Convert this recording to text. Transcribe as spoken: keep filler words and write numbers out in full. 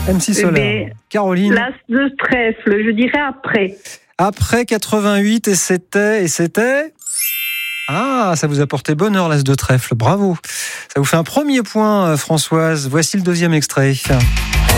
M six Soleil. Eh Caroline. L'as de trèfle, je dirais après. Après quatre-vingt-huit, et c'était, et c'était... Ah, ça vous a porté bonheur, l'as de trèfle. Bravo. Ça vous fait un premier point, Françoise. Voici le deuxième extrait.